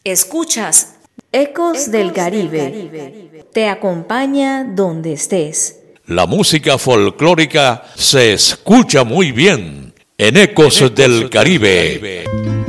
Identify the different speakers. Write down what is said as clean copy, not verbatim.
Speaker 1: Escuchas Ecos del Caribe. Te acompaña donde estés.
Speaker 2: La música folclórica se escucha muy bien en Ecos del Caribe.